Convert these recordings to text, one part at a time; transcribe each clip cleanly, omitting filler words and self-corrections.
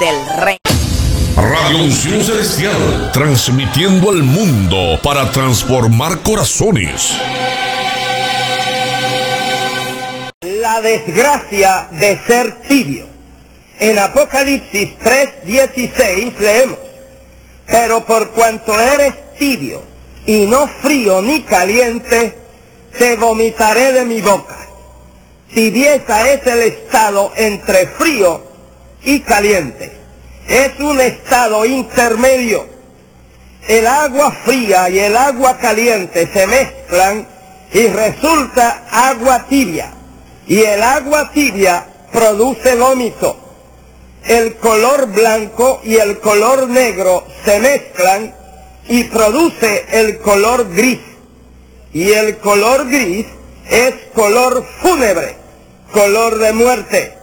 del Rey. Radio Unción Celestial, transmitiendo al mundo para transformar corazones. La desgracia de ser tibio. En Apocalipsis 3:16 leemos: pero por cuanto eres tibio y no frío ni caliente, te vomitaré de mi boca. Tibieza es el estado entre frío y caliente. Es un estado intermedio. El agua fría y el agua caliente se mezclan y resulta agua tibia. Y el agua tibia produce vómito. El color blanco y el color negro se mezclan y produce el color gris. Y el color gris es color fúnebre, color de muerte.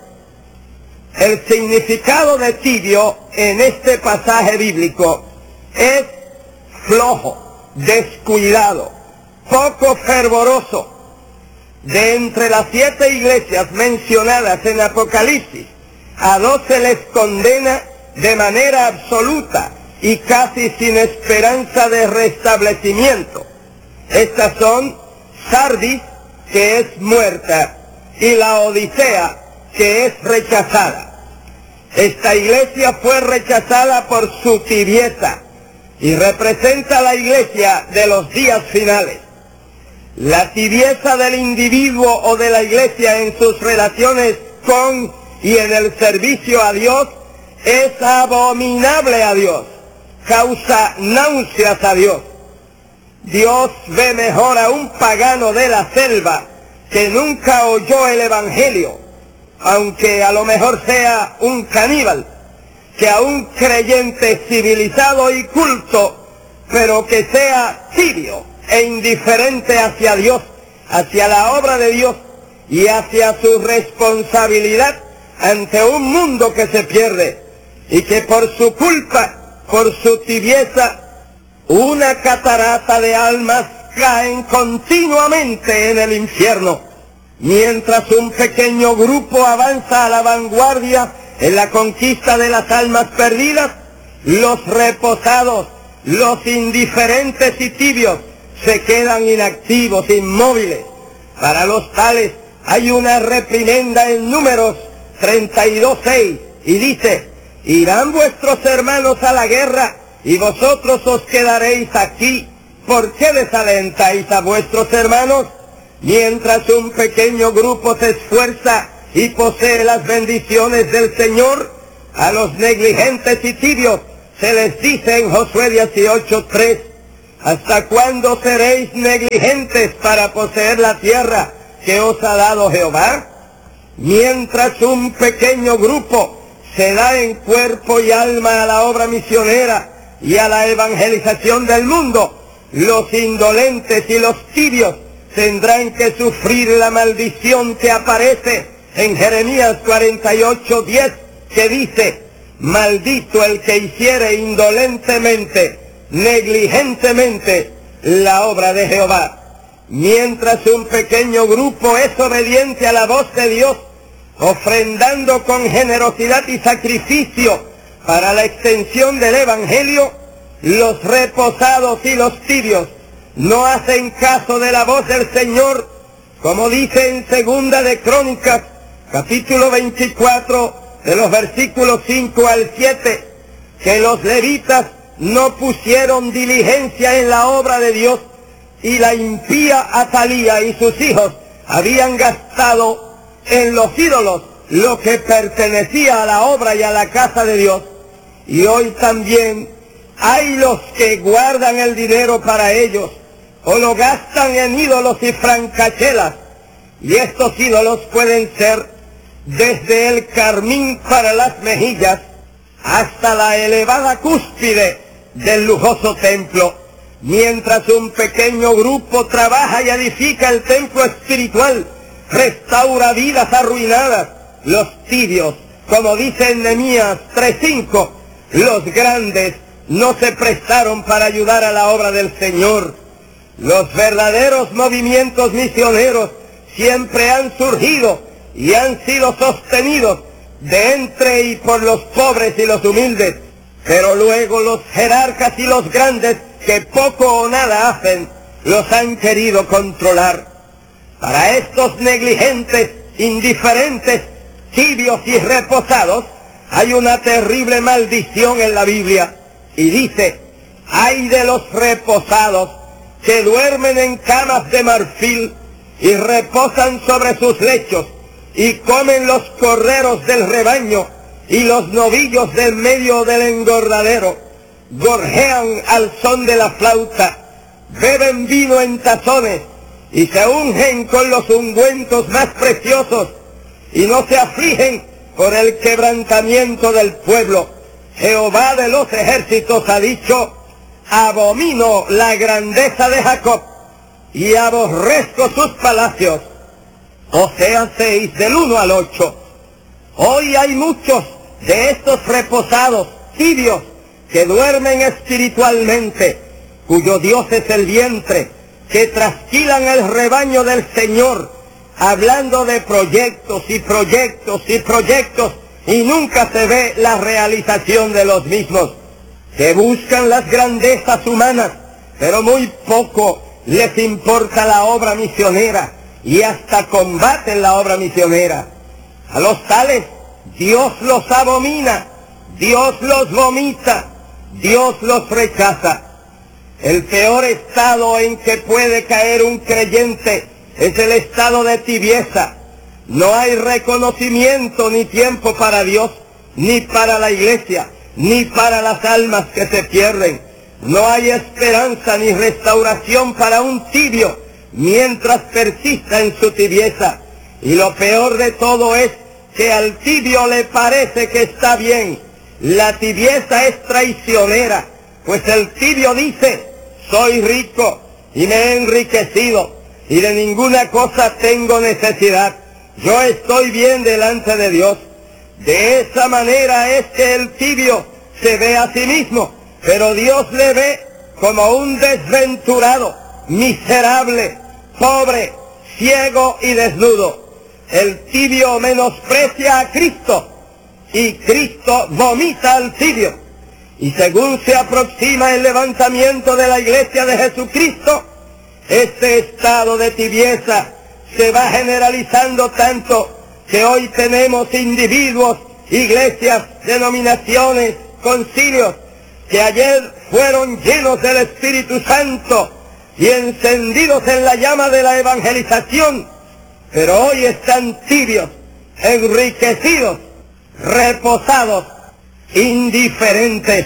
El significado de tibio en este pasaje bíblico es flojo, descuidado, poco fervoroso. De entre las 7 iglesias mencionadas en Apocalipsis, a 2 se les condena de manera absoluta y casi sin esperanza de restablecimiento. Estas son Sardis, que es muerta, y la Odisea, que es rechazada. Esta iglesia fue rechazada por su tibieza y representa a la iglesia de los días finales. La tibieza del individuo o de la iglesia en sus relaciones con y en el servicio a Dios es abominable a Dios, causa náuseas a Dios. Dios ve mejor a un pagano de la selva que nunca oyó el evangelio, aunque a lo mejor sea un caníbal, que a un creyente civilizado y culto, pero que sea tibio e indiferente hacia Dios, hacia la obra de Dios y hacia su responsabilidad ante un mundo que se pierde y que por su culpa, por su tibieza, una catarata de almas caen continuamente en el infierno, mientras un pequeño grupo avanza a la vanguardia en la conquista de las almas perdidas. Los reposados, los indiferentes y tibios se quedan inactivos, inmóviles. Para los tales hay una reprimenda en Números 32:6 y dice: irán vuestros hermanos a la guerra y vosotros os quedaréis aquí. ¿Por qué desalentáis a vuestros hermanos? Mientras un pequeño grupo se esfuerza y posee las bendiciones del Señor, a los negligentes y tibios se les dice en Josué 18:3: ¿hasta cuándo seréis negligentes para poseer la tierra que os ha dado Jehová? Mientras un pequeño grupo se da en cuerpo y alma a la obra misionera y a la evangelización del mundo, los indolentes y los tibios tendrán que sufrir la maldición que aparece en Jeremías 48:10, que dice: maldito el que hiciere indolentemente, negligentemente la obra de Jehová. Mientras un pequeño grupo es obediente a la voz de Dios, ofrendando con generosidad y sacrificio para la extensión del evangelio, los reposados y los tibios no hacen caso de la voz del Señor, como dice en Segunda de Crónicas, capítulo 24, de los versículos 5 al 7, que los levitas no pusieron diligencia en la obra de Dios, y la impía Atalía y sus hijos habían gastado en los ídolos lo que pertenecía a la obra y a la casa de Dios. Y hoy también hay los que guardan el dinero para ellos, o lo gastan en ídolos y francachelas, y estos ídolos pueden ser desde el carmín para las mejillas hasta la elevada cúspide del lujoso templo. Mientras un pequeño grupo trabaja y edifica el templo espiritual, restaura vidas arruinadas, los tibios, como dice en Nehemías 3:5, los grandes no se prestaron para ayudar a la obra del Señor. Los verdaderos movimientos misioneros siempre han surgido y han sido sostenidos de entre y por los pobres y los humildes, pero luego los jerarcas y los grandes, que poco o nada hacen, los han querido controlar. Para estos negligentes, indiferentes, tibios y reposados, hay una terrible maldición en la Biblia, y dice: ay de los reposados que duermen en camas de marfil y reposan sobre sus lechos y comen los corderos del rebaño y los novillos del medio del engordadero, gorjean al son de la flauta, beben vino en tazones y se ungen con los ungüentos más preciosos y no se afligen por el quebrantamiento del pueblo. Jehová de los ejércitos ha dicho: abomino la grandeza de Jacob y aborrezco sus palacios. Oseas 6, del 1 al 8. Hoy hay muchos de estos reposados, tibios, que duermen espiritualmente, cuyo Dios es el vientre, que trasquilan el rebaño del Señor, hablando de proyectos y proyectos y proyectos, y nunca se ve la realización de los mismos, que buscan las grandezas humanas, pero muy poco les importa la obra misionera, y hasta combaten la obra misionera. A los tales Dios los abomina, Dios los vomita, Dios los rechaza. El peor estado en que puede caer un creyente es el estado de tibieza. No hay reconocimiento ni tiempo para Dios, ni para la iglesia, ni para las almas que se pierden. No hay esperanza ni restauración para un tibio mientras persista en su tibieza. Y lo peor de todo es que al tibio le parece que está bien. La tibieza es traicionera, pues el tibio dice: soy rico y me he enriquecido y de ninguna cosa tengo necesidad. Yo estoy bien delante de Dios. De esa manera es que el tibio se ve a sí mismo, pero Dios le ve como un desventurado, miserable, pobre, ciego y desnudo. El tibio menosprecia a Cristo y Cristo vomita al tibio. Y según se aproxima el levantamiento de la iglesia de Jesucristo, este estado de tibieza se va generalizando tanto que hoy tenemos individuos, iglesias, denominaciones, concilios, que ayer fueron llenos del Espíritu Santo y encendidos en la llama de la evangelización, pero hoy están tibios, enriquecidos, reposados, indiferentes.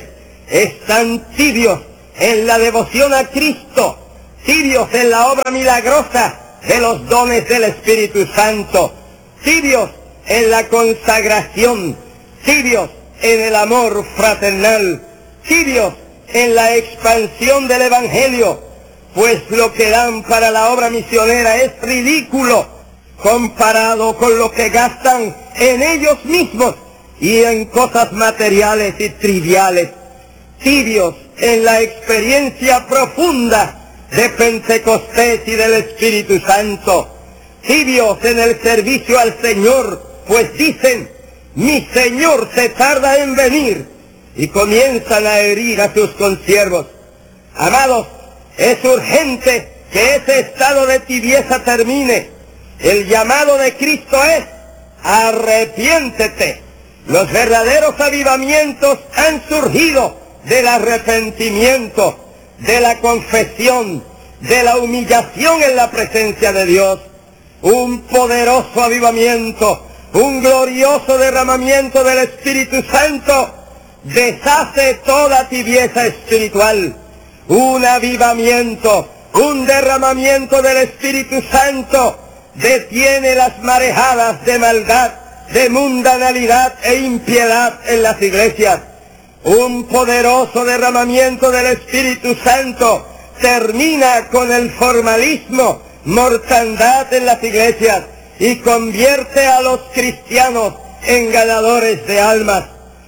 Están tibios en la devoción a Cristo, tibios en la obra milagrosa de los dones del Espíritu Santo, tibios en la consagración, tibios en el amor fraternal, tibios en la expansión del Evangelio, pues lo que dan para la obra misionera es ridículo comparado con lo que gastan en ellos mismos y en cosas materiales y triviales. Tibios en la experiencia profunda de Pentecostés y del Espíritu Santo, tibios en el servicio al Señor, pues dicen: mi Señor se tarda en venir, y comienzan a herir a sus consiervos. Amados, es urgente que ese estado de tibieza termine. El llamado de Cristo es: arrepiéntete. Los verdaderos avivamientos han surgido del arrepentimiento, de la confesión, de la humillación en la presencia de Dios. Un poderoso avivamiento, un glorioso derramamiento del Espíritu Santo deshace toda tibieza espiritual. Un avivamiento, un derramamiento del Espíritu Santo detiene las marejadas de maldad, de mundanalidad e impiedad en las iglesias. Un poderoso derramamiento del Espíritu Santo termina con el formalismo, mortandad en las iglesias y convierte a los cristianos en ganadores de almas.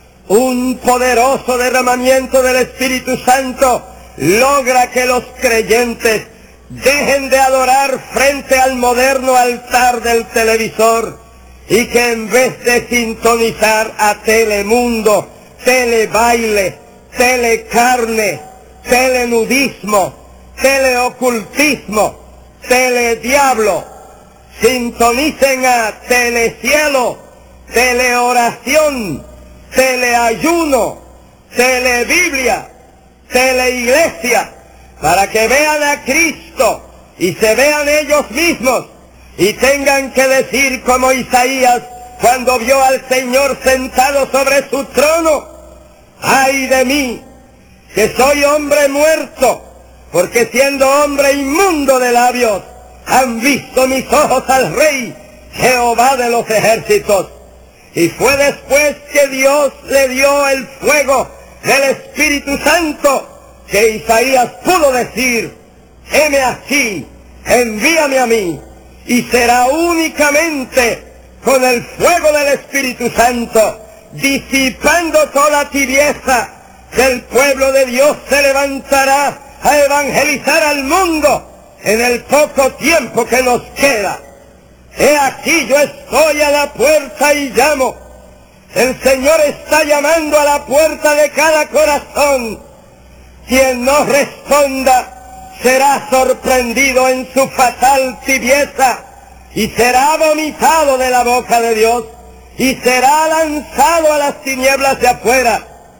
Un poderoso derramamiento del Espíritu Santo logra que los creyentes dejen de adorar frente al moderno altar del televisor y que en vez de sintonizar a Telemundo, Telebaile, Telecarne, Telenudismo, Teleocultismo, Telediablo, sintonicen a Telecielo, Teleoración, Teleayuno, Telebiblia, Teleiglesia, para que vean a Cristo y se vean ellos mismos y tengan que decir como Isaías cuando vio al Señor sentado sobre su trono: ¡ay de mí, que soy hombre muerto! Porque siendo hombre inmundo de labios, han visto mis ojos al Rey, Jehová de los ejércitos. Y fue después que Dios le dio el fuego del Espíritu Santo que Isaías pudo decir: heme aquí, envíame a mí. Y será únicamente con el fuego del Espíritu Santo, disipando toda la tibieza, que el pueblo de Dios se levantará a evangelizar al mundo en el poco tiempo que nos queda. He aquí, yo estoy a la puerta y llamo. El Señor está llamando a la puerta de cada corazón. Quien no responda será sorprendido en su fatal tibieza y será vomitado de la boca de Dios y será lanzado a las tinieblas de afuera.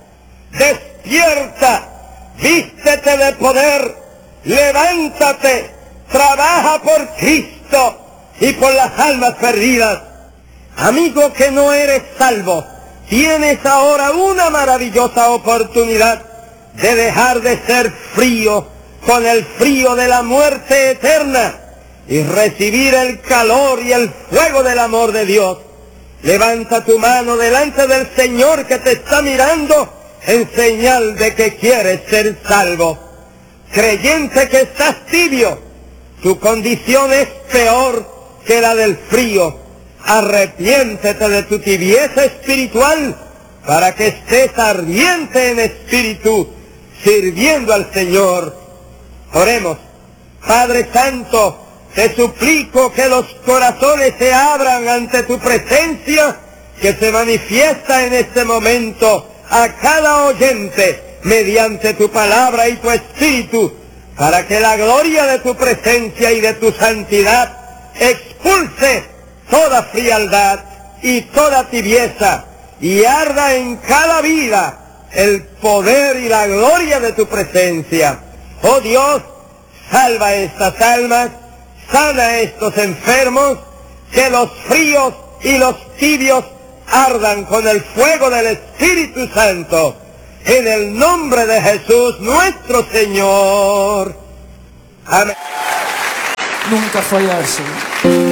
Despierta, vístete de poder, levántate, trabaja por Cristo y por las almas perdidas. Amigo que no eres salvo, tienes ahora una maravillosa oportunidad de dejar de ser frío con el frío de la muerte eterna y recibir el calor y el fuego del amor de Dios. Levanta tu mano delante del Señor que te está mirando en señal de que quieres ser salvo. Creyente que estás tibio, tu condición es peor que la del frío. Arrepiéntete de tu tibieza espiritual para que estés ardiente en espíritu, sirviendo al Señor. Oremos. Padre Santo, te suplico que los corazones se abran ante tu presencia, que se manifiesta en este momento a cada oyente mediante tu palabra y tu espíritu, para que la gloria de tu presencia y de tu santidad expulse toda frialdad y toda tibieza y arda en cada vida el poder y la gloria de tu presencia. Oh Dios, salva estas almas, sana a estos enfermos, que los fríos y los tibios ardan con el fuego del Espíritu Santo, en el nombre de Jesús nuestro Señor. Amén. Nunca fallar, Señor.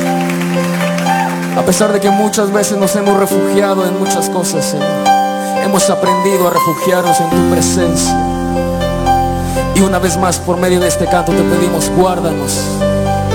A pesar de que muchas veces nos hemos refugiado en muchas cosas, Señor, hemos aprendido a refugiarnos en tu presencia. Y una vez más, por medio de este canto te pedimos: guárdanos,